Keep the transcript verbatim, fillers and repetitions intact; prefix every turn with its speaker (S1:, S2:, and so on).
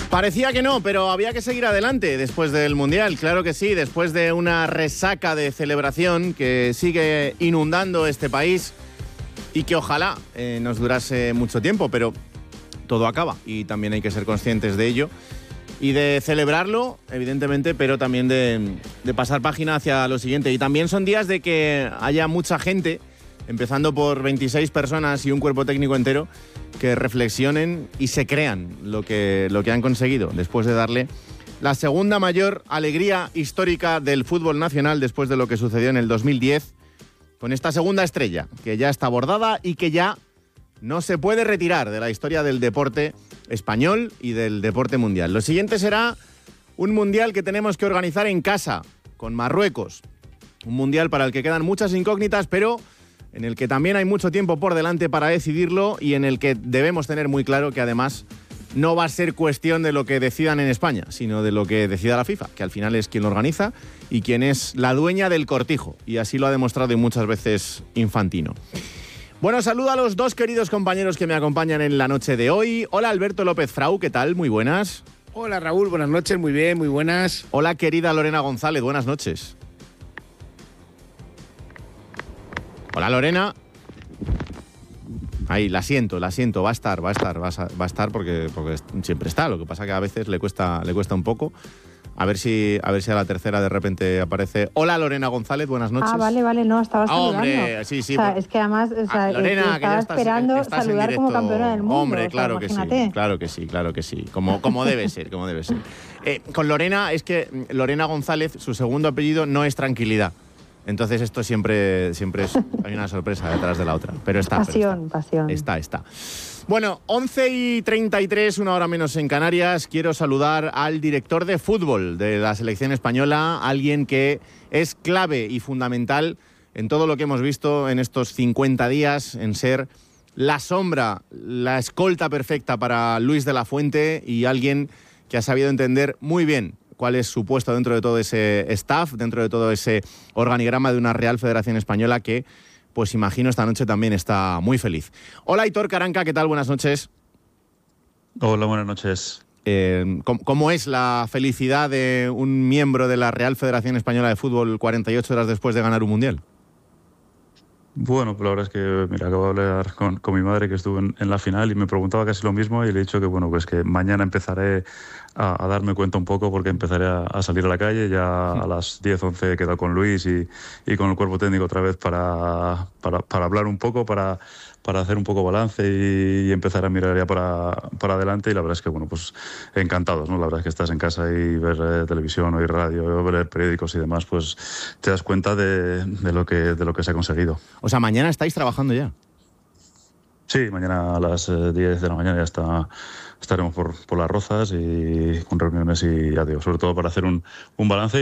S1: Parecía que no, pero había que seguir adelante después del Mundial, claro que sí, después de una resaca de celebración que sigue inundando este país y que ojalá eh, nos durase mucho tiempo, pero todo acaba y también hay que ser conscientes de ello y de celebrarlo, evidentemente, pero también de, de pasar página hacia lo siguiente. Y también son días de que haya mucha gente, empezando por veintiséis personas y un cuerpo técnico entero, que reflexionen y se crean lo que, lo que han conseguido después de darle la segunda mayor alegría histórica del fútbol nacional después de lo que sucedió en el dos mil diez, con esta segunda estrella que ya está bordada y que ya no se puede retirar de la historia del deporte español y del deporte mundial. Lo siguiente será un mundial que tenemos que organizar en casa, con Marruecos. Un mundial para el que quedan muchas incógnitas, pero en el que también hay mucho tiempo por delante para decidirlo y en el que debemos tener muy claro que además no va a ser cuestión de lo que decidan en España, sino de lo que decida la FIFA, que al final es quien lo organiza y quien es la dueña del cortijo, y así lo ha demostrado y muchas veces Infantino. Bueno, saludo a los dos queridos compañeros que me acompañan en la noche de hoy. Hola, Alberto López Frau, ¿qué tal? Muy buenas.
S2: Hola, Raúl, buenas noches, muy bien, muy buenas.
S1: Hola, querida Lorena González, buenas noches. Hola, Lorena. Ahí, la siento, la siento, va a estar, va a estar, va a, va a estar porque, porque siempre está. Lo que pasa que a veces le cuesta, le cuesta un poco. A ver si, a ver si a la tercera de repente aparece. Hola, Lorena González, buenas noches.
S3: Ah, vale, vale, no, estaba saludando.
S1: Hombre, sí, sí.
S3: O sea,
S1: por...
S3: es que además, o sea,
S1: ah, Lorena,
S3: estaba
S1: que ya estás,
S3: esperando
S1: estás
S3: saludar como campeona del mundo.
S1: Hombre,
S3: o sea,
S1: claro que
S3: imagínate.
S1: sí, claro que sí, claro que sí. Como, como debe ser, como debe ser. Eh, con Lorena, es que Lorena González, su segundo apellido no es Tranquilidad. Entonces esto siempre, siempre es, hay una sorpresa detrás de la otra. Pero está,
S3: pasión,
S1: pero está.
S3: pasión.
S1: Está, está. Bueno, once y treinta y tres, una hora menos en Canarias. Quiero saludar al director de fútbol de la selección española, alguien que es clave y fundamental en todo lo que hemos visto en estos cincuenta días, en ser la sombra, la escolta perfecta para Luis de la Fuente y alguien que ha sabido entender muy bien cuál es su puesto dentro de todo ese staff, dentro de todo ese organigrama de una Real Federación Española que, pues imagino, esta noche también está muy feliz. Hola, Aitor Caranca, ¿qué tal? Buenas noches.
S4: Hola, buenas noches.
S1: Eh, ¿cómo, ¿Cómo es la felicidad de un miembro de la Real Federación Española de Fútbol cuarenta y ocho horas después de ganar un Mundial?
S4: Bueno, pues la verdad es que, mira, acabo de hablar con, con mi madre que estuvo en, en la final y me preguntaba casi lo mismo y le he dicho que, bueno, pues que mañana empezaré a, a darme cuenta un poco porque empezaré a, a salir a la calle. Ya a las diez, once he quedado con Luis y, y con el cuerpo técnico otra vez para, para, para hablar un poco, para, para hacer un poco balance y, y empezar a mirar ya para, para adelante. Y la verdad es que, bueno, pues encantados, ¿no? La verdad es que estás en casa y ver eh, televisión, oír radio, ver periódicos y demás, pues te das cuenta de, de, lo, que, de lo que se ha conseguido.
S1: O sea, mañana estáis trabajando ya.
S4: Sí, mañana a las diez de la mañana ya está, estaremos por, por Las Rozas y con reuniones y ya digo, sobre todo para hacer un, un balance.